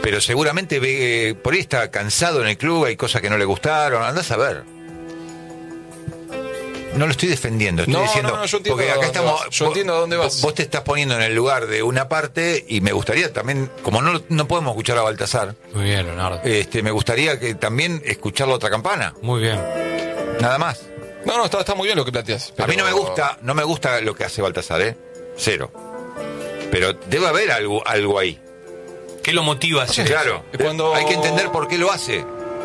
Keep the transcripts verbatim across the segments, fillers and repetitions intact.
pero seguramente ve, por ahí está cansado en el club, hay cosas que no le gustaron, andás a ver. No lo estoy defendiendo, estoy no, diciendo, no, no, yo entiendo porque acá estamos, vas. Yo vos, entiendo a dónde vas. Vos te estás poniendo en el lugar de una parte y me gustaría también, como no, no podemos escuchar a Baltasar, Muy bien, Leonardo. este, me gustaría que también escuchar la otra campana, Muy bien. nada más. No, no, está, está muy bien lo que planteas. A mí no me gusta, no me gusta lo que hace Baltasar, ¿eh? Cero. Pero debe haber algo, algo ahí. ¿Qué lo motiva a hacer Claro, eso? Cuando- hay que entender por qué lo hace.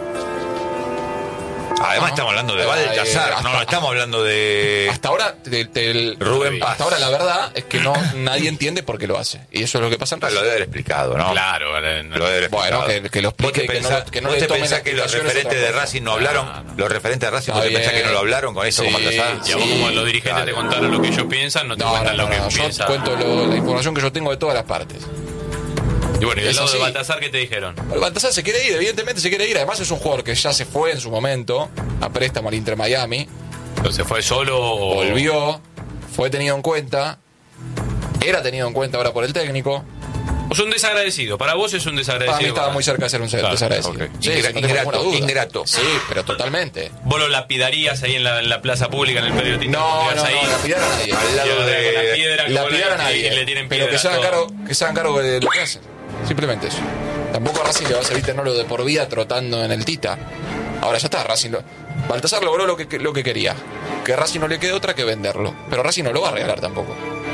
Además, No, estamos hablando de eh, Baltasar, hasta- no, no estamos hablando de Hasta ahora, te- te- Rubén Paz. hasta ahora la verdad es que no nadie entiende por qué lo hace. Y eso es lo que pasa en Ah, Racing. lo debe haber explicado, ¿no? Claro, eh, no. Lo debe haber Bueno, explicado. que- que lo ¿Vos te explique, que no pensás, lo- que no vos le te tomen pensás que los explicaciones referentes otra de cosa? Racing no hablaron? No, no. Los referentes de Racing, Está ¿vos te pensás bien. que no lo hablaron con eso, Sí, con Baltasar? Y a vos, como los dirigentes claro. te contaron lo que ellos piensan, no te No, cuentan no, lo que no, yo piensan. cuento lo- la información que yo tengo de todas las partes. Y bueno, y del Es lado de así. Baltasar, ¿qué te dijeron? Bueno, Baltasar se quiere ir, evidentemente se quiere ir. Además es un jugador que ya se fue en su momento a préstamo al Inter Miami. ¿Se fue solo o...? Volvió, fue tenido en cuenta, era tenido en cuenta ahora por el técnico. ¿O es un desagradecido? Para vos es un desagradecido. Para mí estaba para- muy cerca de ser un Claro, desagradecido. ok. Sí, Ingra- sí, no tengo ingrato, ninguna duda. ingrato. Sí, pero totalmente. ¿Vos lo lapidarías ahí en la, en la plaza pública, en el predio Tito? No, no, ¿Pondrías no, ahí? lapidar a nadie. Al lado Con la de... piedra, como Lapidar a le- nadie. y le tienen Pero que piedra se hagan todo. cargo, que se hagan cargo de lo que hacen. Simplemente eso. Tampoco a Racing le va a servir tenerlo de por vida trotando en el Tita. Ahora ya está, Racing lo... Baltasar logró lo que, lo que quería. Que a Racing no le quede otra que venderlo. Pero Racing no lo va a regalar tampoco.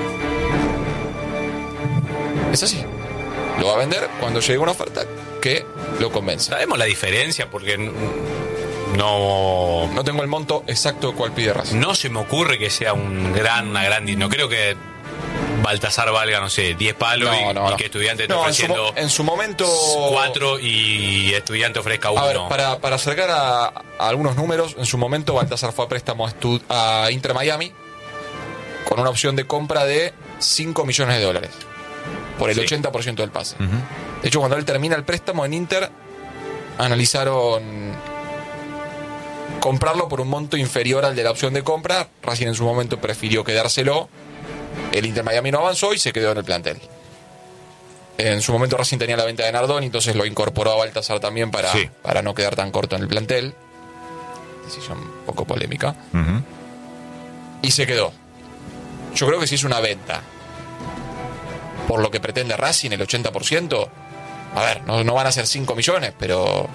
Es así. Lo va a vender cuando llegue una oferta que lo convence. ¿Sabemos la diferencia? Porque n- no... No tengo el monto exacto cual pide Racing. No se me ocurre que sea un gran, una gran... No creo que Baltasar valga, no sé, diez palos No, y, no, y no. que Estudiante esté No, en su, ofreciendo mo- en su momento... cuatro y Estudiante ofrezca uno. A ver, para, para acercar a, a algunos números, en su momento Baltasar fue a préstamo a, Estu- a Inter Miami con una opción de compra de cinco millones de dólares por el Sí. ochenta por ciento del pase. Ujú. De hecho, cuando él termina el préstamo en Inter, analizaron comprarlo por un monto inferior al de la opción de compra. Racing en su momento prefirió quedárselo. El Inter Miami no avanzó y se quedó en el plantel. En su momento Racing tenía la venta de Nardoni, entonces lo incorporó a Baltasar también para, Sí. para no quedar tan corto en el plantel. Decisión un poco polémica. Ujú. Y se quedó. Yo creo que si es una venta por lo que pretende Racing, el ochenta por ciento, a ver, no, no van a ser cinco millones, pero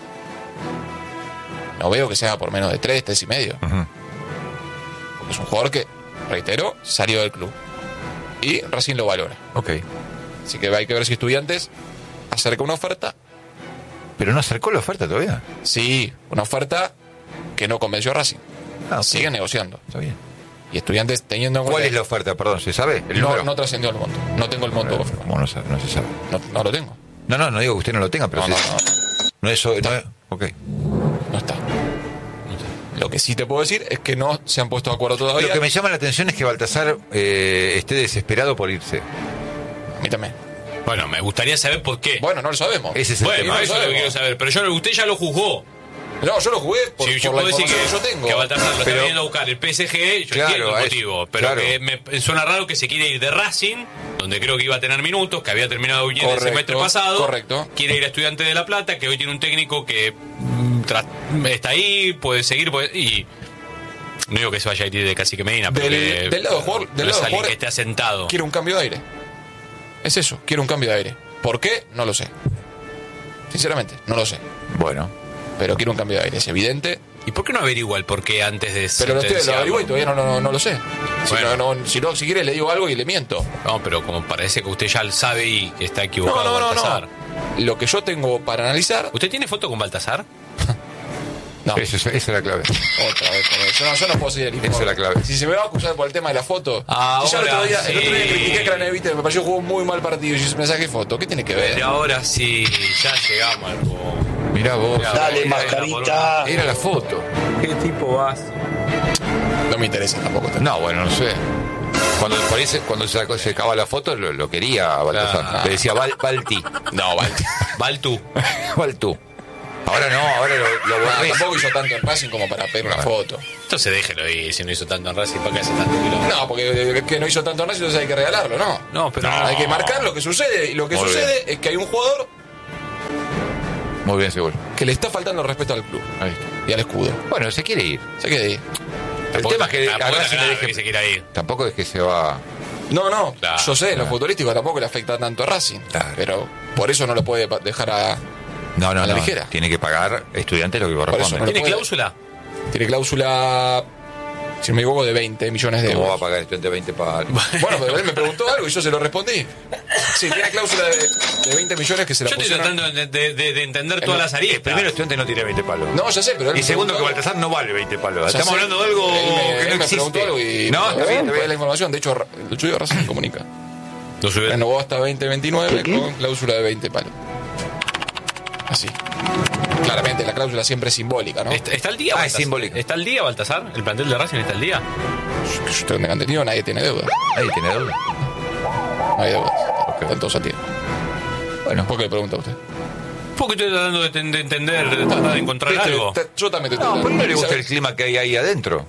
no veo que sea por menos de tres, tres y medio. Ujú. Porque es un jugador que, reitero, salió del club. Y Racing lo valora. Ok. Así que hay que ver si Estudiantes acerca una oferta. Pero no acercó la oferta todavía. Sí, una oferta que no convenció a Racing. Ah, ok. Siguen negociando. Está bien. Y Estudiantes teniendo en ¿Cuál cuenta... es la oferta? Perdón, ¿se sabe? ¿El No, número? no trascendió el monto. No tengo el monto. confirmado. ¿Cómo no, sabe? No se sabe? No, no lo tengo. No, no, no digo que usted no lo tenga, pero No, sí. no, no. No es eso. No es... Ok. No está. Lo que sí te puedo decir es que no se han puesto de acuerdo todavía. Lo que me llama la atención es que Baltasar eh, esté desesperado por irse. A mí también. Bueno, me gustaría saber por qué. Bueno, no lo sabemos. Ese es el Bueno, tema. no eso es lo que sabemos. quiero saber. Pero yo, usted ya lo juzgó. No, yo lo jugué por, Si yo por la puedo decir información que, que yo tengo. que Baltasar lo está Pero- viniendo a buscar el P S G, yo Claro, entiendo el es- motivo. Pero claro. que me suena raro que se quiere ir de Racing, donde creo que iba a tener minutos, que había terminado bien Correcto, el semestre pasado. correcto. Quiere ir a Estudiantes de La Plata, que hoy tiene un técnico que mm, tra- está ahí, puede seguir, puede- y no digo que se vaya a ir de Cacique Medina, pero Del- que del lado de jugador- del no lado es de alguien jugador- que esté asentado. Quiero un cambio de aire. Es eso, quiero un cambio de aire. ¿Por qué? No lo sé. Sinceramente, no lo sé. Bueno. Pero quiero un cambio de aire, es evidente. ¿Y por qué no averigua el por qué antes de Pero lo, estoy, lo sentenciarlo? averiguo y todavía no, no, no lo sé. Si, Bueno. no, no, si, no, si quiere le digo algo y le miento. No, pero como parece que usted ya lo sabe y que está No, equivocado no, no, Baltasar. no. Lo que yo tengo para analizar... ¿Usted tiene foto con Baltasar? No, Esa es, esa es la clave. otra vez con eso. No, yo no puedo seguir el informe. Esa es la clave. Si se me va a acusar por el tema de la foto... Ahora si ya el otro día, el otro día sí. critiqué a Cranevite, me pareció que jugó un muy mal partido y me saqué foto. ¿Qué tiene que ver? Y ahora sí, ya llegamos al gol. Mirá vos. Mirá, Dale, mirá, mascarita. Era la foto. ¿Qué tipo vas? No me interesa tampoco. No, bueno, no sé. Cuando, por ese, cuando se, sacó- se acababa la foto, lo, lo quería a Baltasar. Claro. Le decía Val, Balti. No, vale. Baltu. Baltu. Ahora no, ahora lo, lo No, borré. tampoco hizo tanto en Racing como para pedir una foto. Entonces déjelo ahí, si no hizo tanto en Racing, ¿para qué hace tanto quilombo? No, porque es que no hizo tanto en Racing, entonces hay que regalarlo, ¿no? No, pero Hay que marcar lo que sucede. Y lo que Muy sucede es que hay un jugador Muy bien, seguro. que le está faltando el respeto al club Ahí está. y al escudo. Bueno, se quiere ir. Se queda ahí. El Tampoco- tema es que a tampoco Racing está le grave deje- que se quiera ir. Tampoco es que se va. No, no, Claro, yo sé, lo claro. futbolístico tampoco le afecta tanto a Racing. Claro. Pero por eso no lo puede pa- dejar a. No, no, A la no. ligera. Tiene que pagar Estudiantes lo que eso corresponde. no lo ¿Tiene puede. cláusula? Tiene cláusula, si no me equivoco, de veinte millones de ¿Cómo va a euros. pagar Estudiantes veinte palos? Bueno, pero él me preguntó algo y yo se lo respondí. Sí, tiene cláusula de, de veinte millones que se la Yo estoy pusieron. tratando de, de- de- de entender todas el- las aristas. Primero, Estudiantes no tiene veinte palos. No, ya sé, pero él Y me segundo, que preguntó algo. Baltasar no vale veinte palos. Ya Estamos sé, hablando de algo él me, que no él me existe. preguntó algo y No, está bien, está fue bien. la información. De hecho, el estudio de Racing comunica. Lo suben. Renovó hasta veinte veintinueve con cláusula de veinte palos. Así. Claramente la cláusula siempre es simbólica, ¿no? ¿Está, está al día, Ah, es Baltasar? simbólico. ¿Está al día, Baltasar? ¿El plantel de Racing está al día? Yo tengo entendido, nadie tiene deuda. Ahí tiene deuda. No hay deudas. Ok. Están todos a tiempo. Bueno, ¿Por qué le pregunta a usted? Porque estoy tratando de, ten- de entender, de tratar de encontrar Viste, algo. te- Yo también te no, estoy ¿por qué no le gusta ¿Sabe? el clima que hay ahí adentro?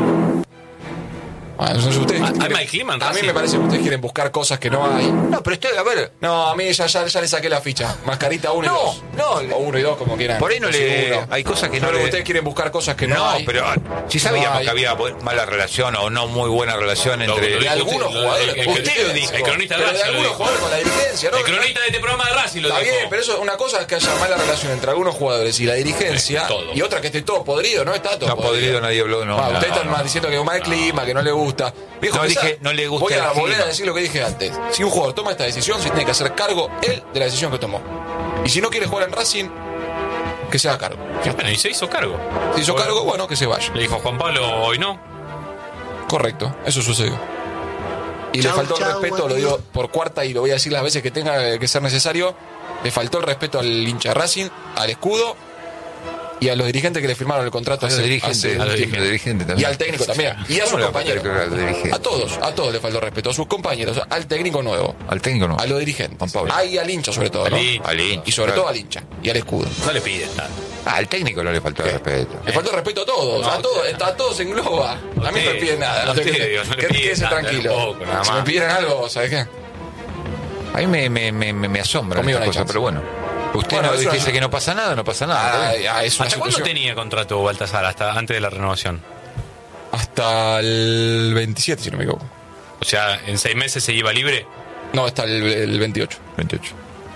Ah, no sé, ustedes Ah, quieren- ¿hay mal clima en A mí Racing? me parece que ustedes quieren buscar cosas que no hay. No, pero estoy, a ver. No, a mí ya, ya, ya le saqué la ficha. Mascarita uno No, y dos. no. O uno y dos, como quieran. Por ahí no O le. uno. Hay cosas que no Pero le. ustedes quieren buscar cosas que no, No, hay. pero ah, si sabíamos No hay. que había bu- mala relación o no muy buena relación Lo- entre. lo- De lo- algunos lo- jugadores. el- con el- la el- dirigencia. el cronista de Pero de Racing lo algunos dijo. jugadores con la dirigencia, ¿no? El cronista de este programa de Racing lo Está dijo. bien, pero eso, una cosa es que haya mala relación entre algunos jugadores y la dirigencia, Eh, todo. y otra que esté todo podrido, ¿no? Está todo No, podrido nadie habló. No, Ah, no, ustedes están no. más diciendo que es un mal clima, que no le gusta. Viejo, No pensá, dije, no le gusta Voy a el volver clima. a decir lo que dije antes. Si un jugador toma esta decisión, se tiene que hacer cargo él de la decisión que tomó. Y si no quiere jugar en Racing, que se haga cargo. Ya está. Bueno, y se hizo cargo. Si hizo Bueno, cargo, bueno, que se vaya. Le dijo a Juan Pablo, hoy no. Correcto, eso sucedió. Y le Chau, faltó el chau, respeto, lo amigo. digo por cuarta y lo voy a decir las veces que tenga que ser necesario. Le faltó el respeto al hincha de Racing, al escudo y a los dirigentes que le firmaron el contrato A los hace, dirigentes, hace un a los tiempo. dirigentes también. Y al técnico también. Y a sus ¿Cómo le va a compañeros. faltar el respeto al dirigente? A todos, a todos le faltó respeto. A sus compañeros, al técnico nuevo, Al técnico no. a los dirigentes. Juan Pablo. Ah, y al hincha sobre todo, Al ¿no? hincha. Al hincha, Y sobre claro. todo al hincha y al escudo. No le piden tanto. Ah, al técnico no le faltó el respeto. Le faltó respeto a todos, No, a todos, usted- a todos engloba. A mí no me usted- piden nada. a No te usted, piden- digo, no le qué- piden quédese nada, tranquilo. tampoco, nada Si me más. pidieran algo, ¿sabes qué? A mí me, me, me, me asombra Conmigo estas no hay cosas, chance. pero bueno. Usted Bueno, no eso dice no- que no pasa nada, no pasa nada. Ah, está bien. ah, es una ¿Hasta cuándo situación- tenía contrato Baltasar? ¿Hasta antes de la renovación? Hasta el veintisiete, si no me equivoco. O sea, ¿en seis meses se iba libre? No, hasta el, el veintiocho. veintiocho.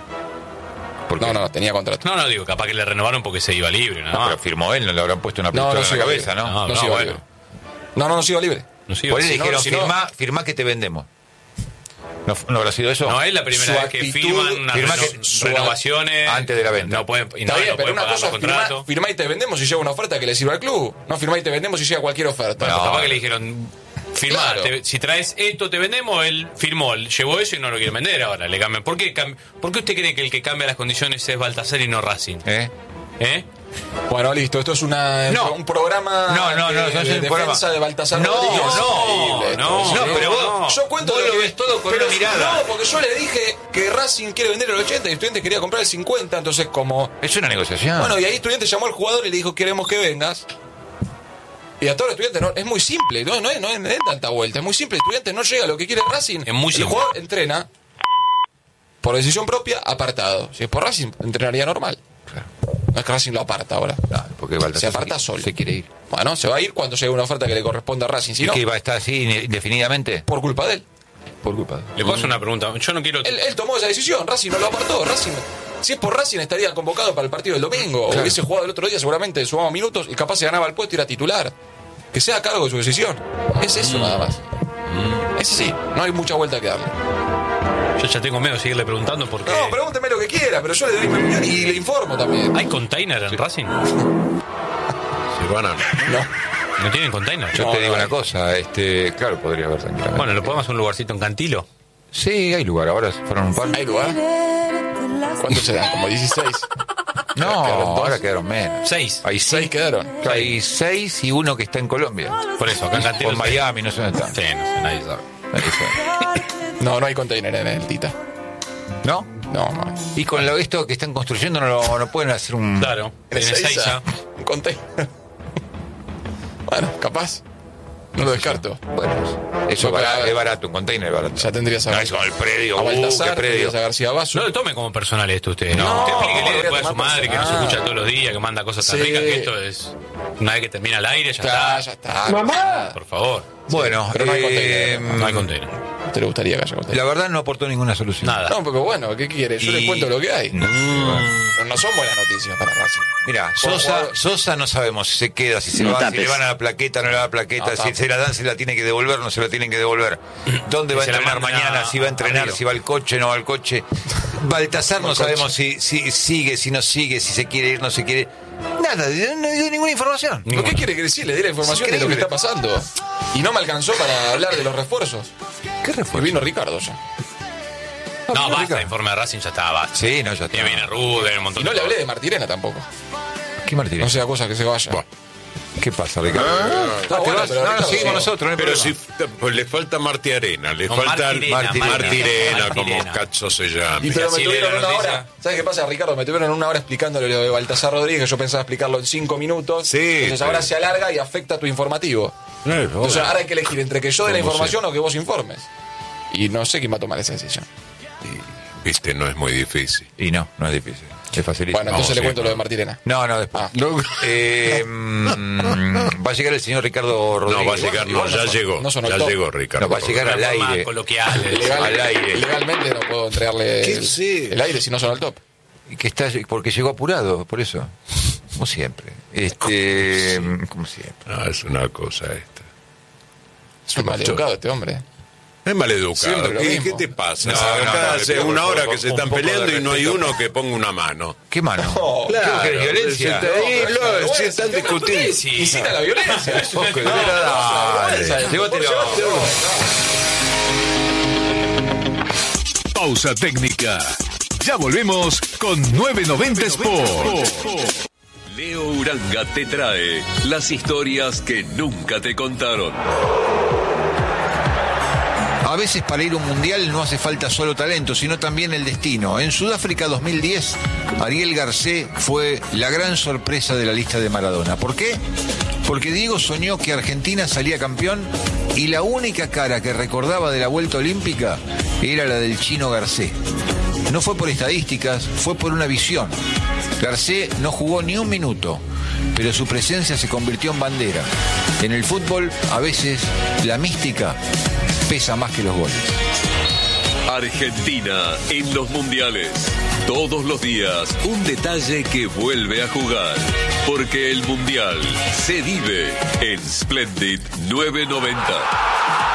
¿Por qué? No, no, no, tenía contrato. No, no, digo, capaz que le renovaron porque se iba libre. Nada No, más. pero firmó él, no le habrán puesto una No, pistola no en se la iba cabeza, libre. ¿no? No, No, no, se iba bueno. libre. No, no, no sigo libre. No se iba Por él le si no, dijeron, si no- firmá, firmá que te vendemos. ¿No, ¿No habrá sido eso? No es la primera Su vez que actitud- firman unas firma reno- que- su- renovaciones. antes de la venta. No pueden, y Está no, bien, no pero pueden una pagar cosa los es firmar, contratos. firmá y te vendemos y llega una oferta que le sirva al club. No firmá y te vendemos y llega cualquier oferta. Bueno, No. capaz que le dijeron, firmá, Claro. te- si traes esto te vendemos, él firmó, él llevó eso y no lo quiere vender ahora, le cambian. ¿Por qué, cam- ¿Por qué usted cree que el que cambia las condiciones es Baltasar y no Racing? ¿Eh? ¿Eh? Bueno, listo, esto es una, No. un programa No, no, no, de, no es de un defensa programa. de Baltasar No, Rodríguez. no, Increíble esto, no, es No, increíble. pero vos, no. Yo cuento vos lo lo que ves todo con pero- una mirada. No, porque yo le dije que Racing quiere vender el ochenta y Estudiantes quería comprar el cincuenta, entonces como... Es una negociación. Bueno, y ahí Estudiantes llamó al jugador y le dijo, queremos que vengas. Y a todos los estudiantes no, es muy simple, no, no, es, no es- no es tanta vuelta, es muy simple. Estudiantes no llega a lo que quiere Racing. Es muy el simple. jugador entrena por decisión propia, apartado. Si es por Racing, entrenaría normal. No es que Racing lo aparta ahora. Claro, porque Se Baltasar aparta solo. se quiere ir. Bueno, se va a ir cuando llegue una oferta que le corresponda a Racing. Si ¿Y no, que va a estar así indefinidamente? por culpa de él. Por culpa de... Le puedo hacer una pregunta. Yo no quiero. Él, él tomó esa decisión, Racing no lo apartó. Racing, si es por Racing, estaría convocado para el partido del domingo. O hubiese jugado el otro día, seguramente sumaba minutos y capaz se ganaba el puesto y era titular. Que sea a cargo de su decisión. Es eso nada más. Es así, no hay mucha vuelta que darle. Yo ya tengo miedo de seguirle preguntando porque. No, pregúnteme lo que quiera, pero yo le doy mi opinión y le informo también. ¿Hay container en Racing? Silvana. No. ¿No tienen container? Yo No, te digo no una hay. cosa, este, claro, podría haber tranquilamente. Bueno, ¿lo podemos hacer un lugarcito en Cantilo? Sí, hay lugar, ahora fueron un par. ¿Hay lugar? ¿Cuántos se dan? Como dieciséis. No, quedaron dos. ahora quedaron menos. Seis. Hay Seis seis, quedaron. hay seis y uno que está en Colombia. Por eso, acá en O Cantilo. en Miami, no sé dónde está. Sí, no sé, nadie sabe. Nadie sabe. No, no hay container en el Tita. ¿No? No, no hay. Y con lo esto que están construyendo no, lo- no pueden hacer un... Claro, En en Ezeiza. Un container. Bueno, capaz. No lo descarto. Bueno, eso No, es pero, barato, a ver, es barato, un container es barato. Ya tendrías a, No, eso, el predio, a uh, Baltasar, qué predio. tendrías a García Basso. No lo tome como personal esto usted. No, Usted explíquele no, después a su no, madre que nos ah. escucha todos los días, que manda cosas tan Sí. ricas, que esto es. Una vez que termina el aire, ya Claro, está. ya está. ¡Mamá! Por favor. Bueno, pero no hay eh, container, No hay container. ¿Te le gustaría que haya container? la verdad no aportó ninguna solución. Nada. No, pero bueno, ¿qué quiere? Yo Y- les cuento lo que hay. No. Pero no son buenas noticias para Racing. Mira, Por Sosa, favor. Sosa no sabemos si se queda, si se No va, si tapes. le van a la plaqueta, no le van a la plaqueta, No si tapes. se la dan, se la tiene que devolver, no se la tienen que devolver. ¿Dónde Que va a se la entrenar manden mañana? a- Si va a entrenar, a Río. si va al coche, no va al coche. Baltasar no Al sabemos si, si sigue, si no sigue, si se quiere ir, no se quiere. Nada, no dio ninguna información. ¿Por qué quiere que sí le dé la información Es de lo que increíble. está pasando? Y no me alcanzó para hablar de los refuerzos. ¿Qué Y refuerzo? vino Ricardo ya. No, basta, Ricardo. informe de Racing ya está, basta. Sí, no, ya está. Ya viene Ruben, un montón Y no de le hablé cosas. de Martirena tampoco. ¿Qué Martínez? No sea cosa que se vaya. ¿Qué pasa, Ricardo? Está ¿Te bueno, vas? pero No, no, Ricardo, seguimos sí. nosotros, no hay Pero problema. si pues le falta Marti Arena, le No, falta Martirena, Martirena, Martirena, como Martirena. Cazzo se llama. Y pero me así lee tuvieron la una noticia. hora. ¿Sabes qué pasa, Ricardo? Me tuvieron una hora explicándole lo de Baltasar Rodríguez. Yo pensaba explicarlo en cinco minutos. Sí, Entonces sí. ahora se alarga y afecta tu informativo. Claro, Entonces ahora hay que elegir entre que yo dé la ¿Cómo información o que vos informes. Y no sé quién va a tomar esa decisión. viste, no es muy difícil. Y no, no es difícil. Es facilísimo. Bueno, entonces Vamos, le sí, cuento lo de bueno. Martirena. No, no, después. Ah. No, Eh, mm, va a llegar el señor Ricardo Rodríguez. no, va a llegar, no, ya llegó, no sonó ya el top. llegó Ricardo. No, va a llegar De al una forma aire. coloquial. Legal- Al aire. Legalmente no puedo entregarle ¿Qué el, sé? el aire si no son al top. Y que está, porque llegó apurado, por eso. Como siempre. Este, como siempre. No, es una cosa esta. Es un maleducado este hombre. Es maleducado. Siempre lo ¿Qué, mismo. ¿Qué te pasa? No, Acá no, no, hace pero una por hora favor, que se un están poco de peleando y no hay respeto. uno que ponga una mano. ¿Qué mano? No, ¿Qué querés, violencia? se está- ahí, No, lo- no, si no, están no, discutiendo. Sí, Incita a la violencia. Vos que- pero dale, llévatelo. Pausa técnica. Ya volvemos con nueve noventa Sport. Leo Uranga te trae las historias que nunca te contaron. A veces para ir a un mundial no hace falta solo talento, sino también el destino. En Sudáfrica dos mil diez, Ariel Garcés fue la gran sorpresa de la lista de Maradona. ¿Por qué? Porque Diego soñó que Argentina salía campeón y la única cara que recordaba de la vuelta olímpica era la del chino Garcés. No fue por estadísticas, fue por una visión. Garcés no jugó ni un minuto, pero su presencia se convirtió en bandera. En el fútbol, a veces, la mística pesa más que los goles. Argentina en los mundiales. Todos los días un detalle que vuelve a jugar. Porque el mundial se vive en Splendid nueve noventa.